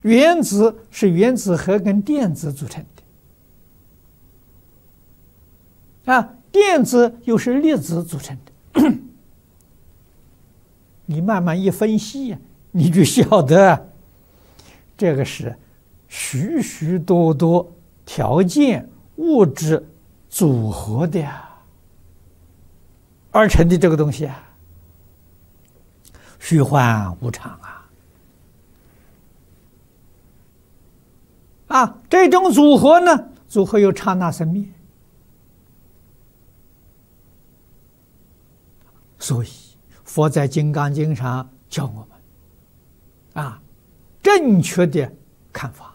原子是原子核跟电子组成的，电子又是粒子组成的。你慢慢一分析，你就晓得，这个是许许多多条件物质组合的而成的这个东西虚幻无常这种组合呢，组合有刹那生灭，所以佛在《金刚经》上教我们正确的看法。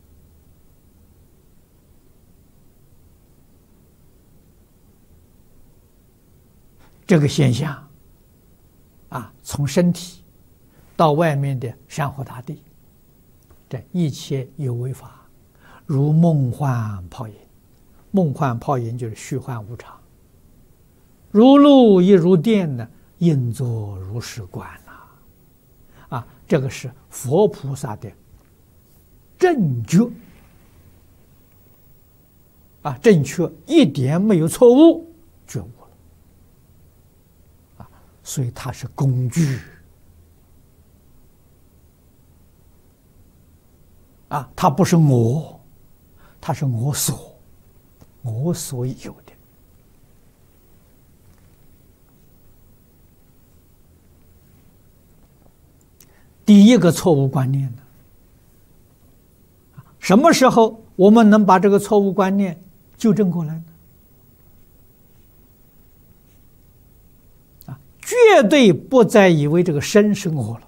这个现象从身体到外面的山河大地，这一切有为法，如梦幻泡影。梦幻泡影就是虚幻无常，如露亦如电呢，应作如是观这个是佛菩萨的正觉正确，一点没有错误，觉悟了所以它是工具它不是我，它是我所有的。第一个错误观念呢，什么时候我们能把这个错误观念纠正过来呢？绝对不再以为这个身是我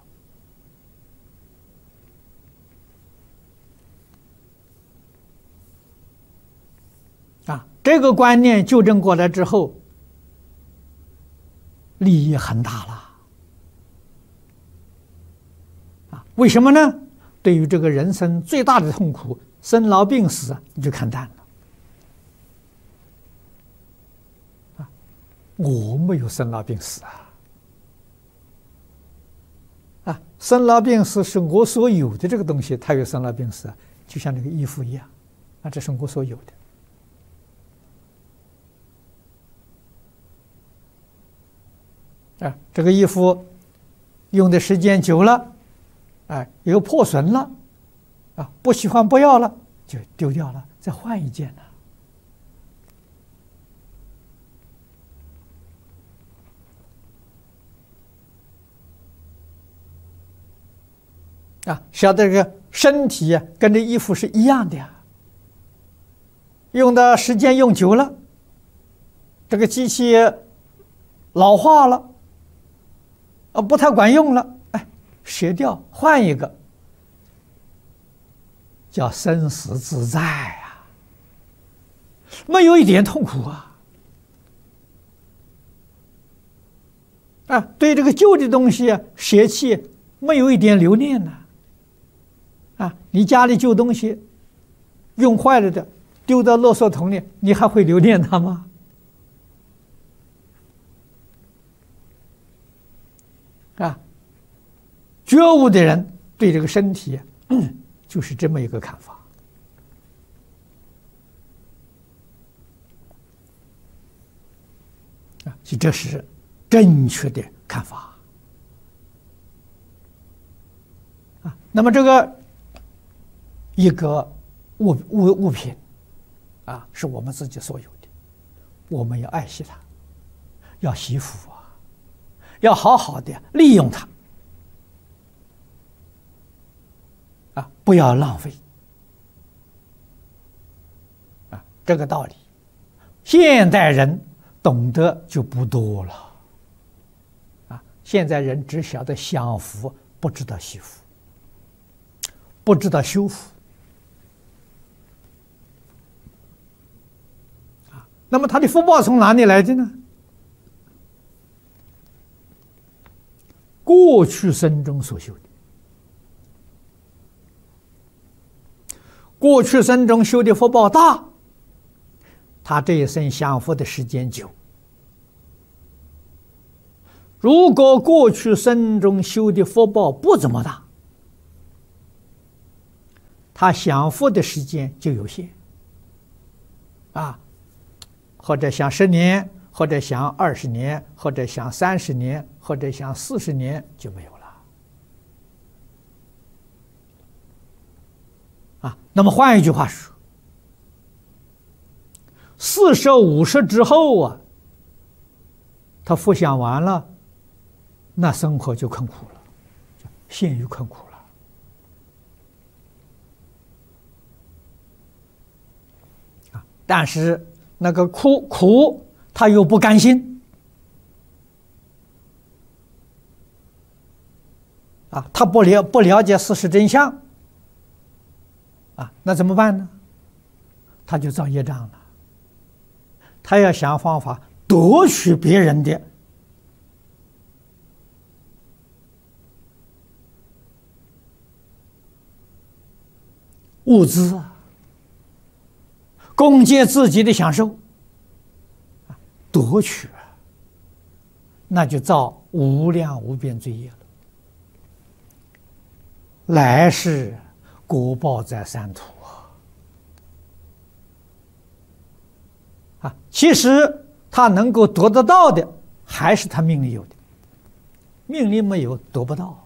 了。这个观念纠正过来之后，利益很大了。为什么呢？对于这个人生最大的痛苦，生老病死，你就看淡了。我没有生老病死生老病死是我所有的这个东西，它有生老病死就像那个衣服一样这是我所有的。这个衣服用的时间久了，有破损了，不喜欢不要了，就丢掉了，再换一件晓得这个身体跟这衣服是一样的用的时间用久了，这个机器老化了，不太管用了，舍掉换一个，叫生死自在没有一点痛苦对这个旧的东西舍弃，没有一点留恋你家里旧东西用坏了的丢到垃圾桶里，你还会留恋它吗？觉悟的人对这个身体就是这么一个看法所以这是正确的看法那么这个一个物品是我们自己所有的，我们要爱惜它，要惜福要好好的利用它不要浪费这个道理现代人懂得就不多了现在人只晓得享福，不知道惜福，不知道修福那么他的福报从哪里来的呢？过去生中所修的，过去生中修的福报大，他这一生享福的时间久。如果过去生中修的福报不怎么大， 他享福的时间就有限，啊，或者享10年，或者享20年，或者享30年，或者享40年就没有了。啊，那么换一句话说，40、50之后啊，他福享完了，那生活就困苦了，陷于困苦了。但是那个苦，他又不甘心，啊，他不了解事实真相，啊，那怎么办呢？他就造业障了，他要想方法夺取别人的物资啊，攻击自己的享受，夺取，那就造无量无边罪业了。来世果报在三途啊！其实他能够得得到的，还是他命里有的，命里没有得不到。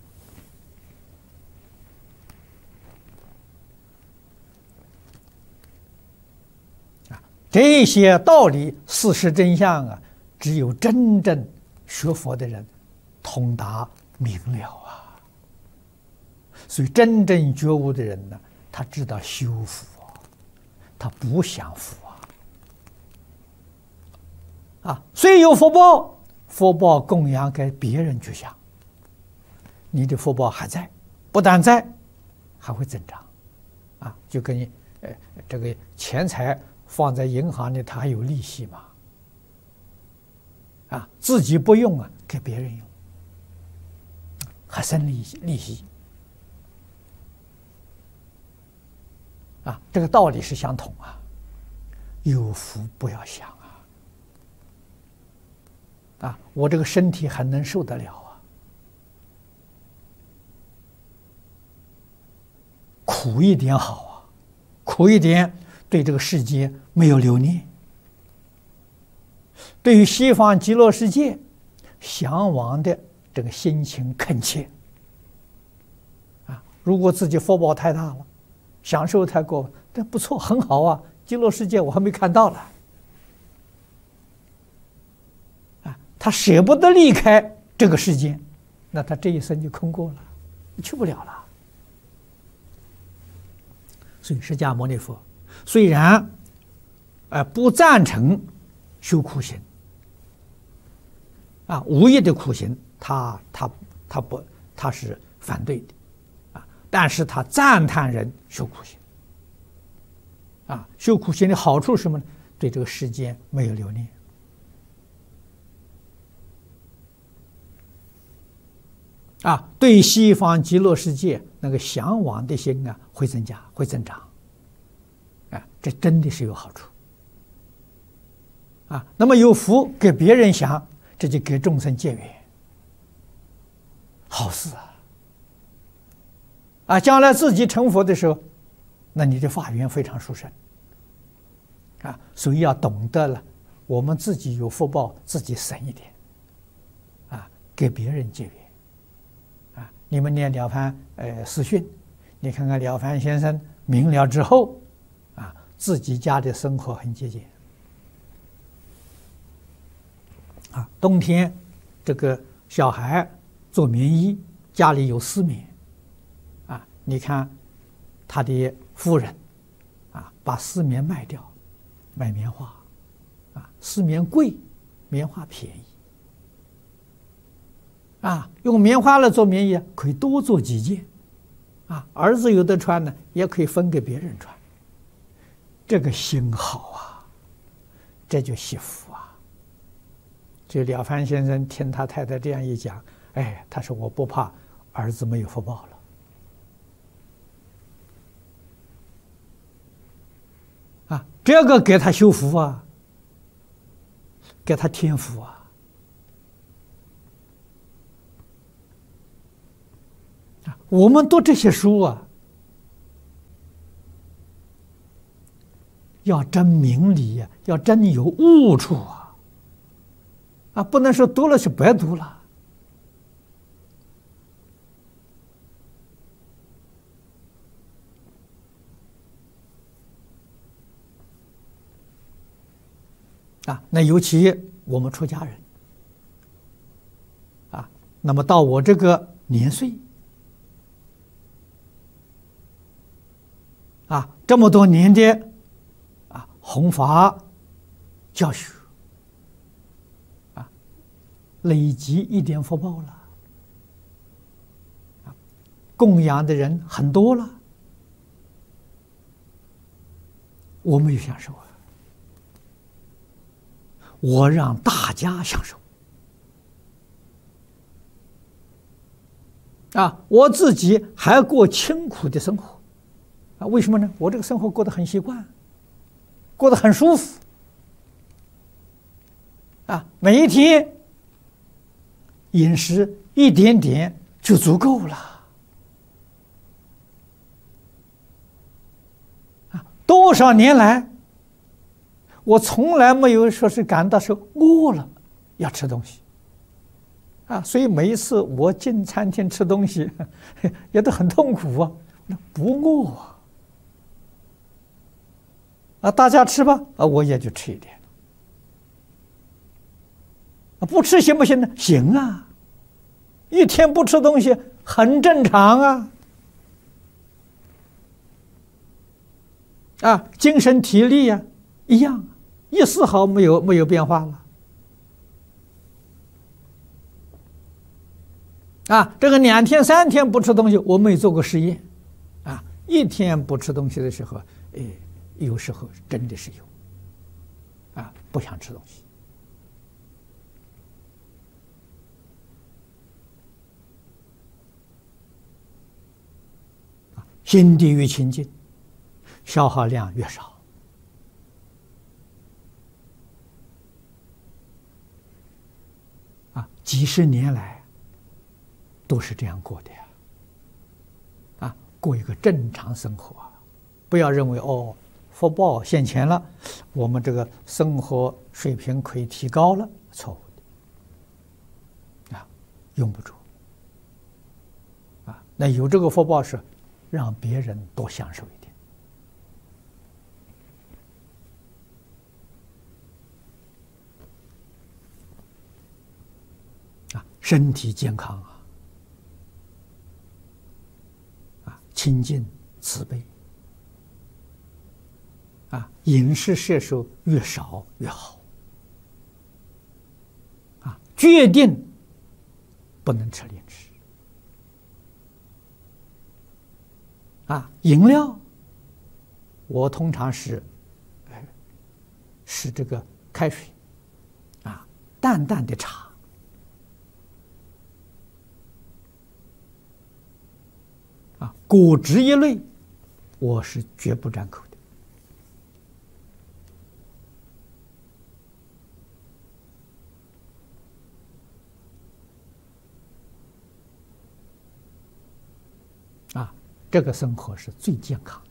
这些道理、事实真相啊，只有真正学佛的人通达明了啊。所以，真正觉悟的人呢，他知道修福啊，他不享福啊。虽有福报，福报供养给别人去享，你的福报还在，不但在，还会增长啊。就跟你这个钱财放在银行里，它还有利息嘛？啊，自己不用啊，给别人用，还生利息。啊，这个道理是相同啊。有福不要想啊！啊，我这个身体还能受得了啊？苦一点好啊，苦一点。对这个世界没有留念，对于西方极乐世界向往的这个心情恳切啊！如果自己福报太大了，享受太过，但不错，很好啊！极乐世界我还没看到了啊！他舍不得离开这个世界，那他这一生就空过了，去不了了。所以释迦牟尼佛虽然不赞成修苦行啊，无益的苦行，他是反对的啊，但是他赞叹人修苦行啊，修苦行的好处是什么呢？对这个世间没有留念啊，对西方极乐世界那个向往的心啊，会增加，会增长。啊，这真的是有好处啊！那么有福给别人享，这就给众生结缘，好事啊！啊，将来自己成佛的时候，那你的法缘非常殊胜啊！所以要懂得了，我们自己有福报，自己省一点啊，给别人结缘啊！你们念了凡四训，你看看了凡先生明了之后。自己家的生活很节俭啊，冬天这个小孩做棉衣，家里有丝棉啊，你看他的夫人啊，把丝棉卖掉，买棉花啊，丝棉贵，棉花便宜啊，用棉花来做棉衣可以多做几件啊，儿子有的穿呢，也可以分给别人穿。这个心好啊，这就惜福啊！就了凡先生听他太太这样一讲，哎，他说我不怕儿子没有福报了啊，这个给他修福啊，给他添福啊！我们读这些书啊， 要争名利呀，要争有误处啊，不能说读了就白读了。那尤其我们出家人那么到我这个年岁这么多年的弘法教学累积一点福报了供养的人很多了，我没有享受我让大家享受我自己还过清苦的生活为什么呢？我这个生活过得很习惯，过得很舒服每一天饮食一点点就足够了多少年来我从来没有说是感到是饿了要吃东西所以每一次我进餐厅吃东西也都很痛苦不饿大家吃吧我也就吃一点不吃行不行呢？行一天不吃东西很正常精神体力一样一丝毫没有变化了这个2天3天不吃东西我没做过实验1天不吃东西的时候有时候真的是有不想吃东西心地越清净消耗量越少几十年来都是这样过的过一个正常生活不要认为福报现前了我们这个生活水平可以提高了，错误的用不着那有这个福报是让别人多享受一点身体健康清净慈悲饮食摄受越少越好决定不能吃零食饮料我通常是这个开水淡淡的茶果汁一类我是绝不沾口的这个生活是最健康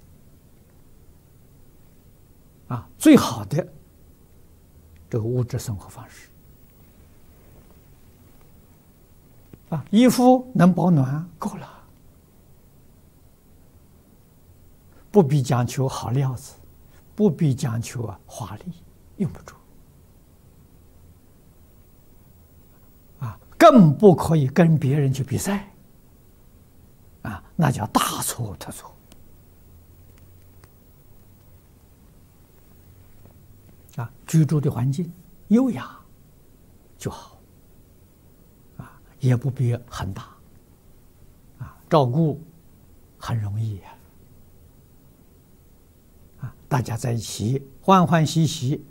的最好的这个物质生活方式衣服能保暖够了不必讲求好料子不必讲求华丽用不着更不可以跟别人去比赛那叫大错特错居住的环境优雅就好也不必很大照顾很容易大家在一起欢欢喜喜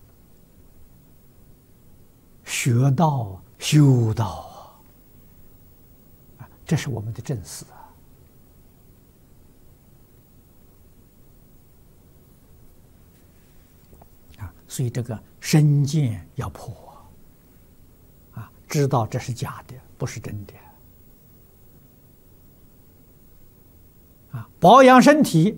学道修道这是我们的正事所以这个身见要破知道这是假的不是真的保养身体